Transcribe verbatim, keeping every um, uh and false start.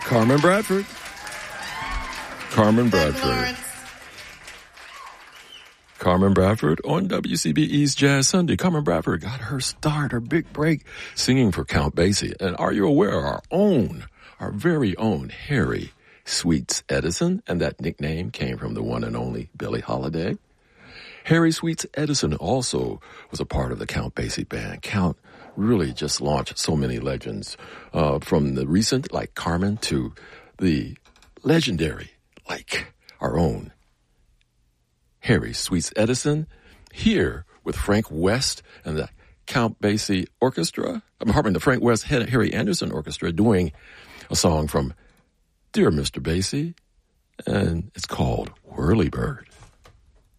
Carmen Bradford. Carmen Bradford. Lawrence. Carmen Bradford on W C B E's Jazz Sunday. Carmen Bradford got her start, her big break, singing for Count Basie. And are you aware, our own, our very own Harry Sweets Edison, and that nickname came from the one and only Billie Holiday. Harry Sweets Edison also was a part of the Count Basie band. Count really just launched so many legends, uh, from the recent, like Carmen, to the legendary, like our own Harry Sweets Edison, here with Frank West and the Count Basie Orchestra. I'm pardon, the Frank West Harry Anderson Orchestra doing a song from Dear Mister Basie, and it's called Whirly Bird.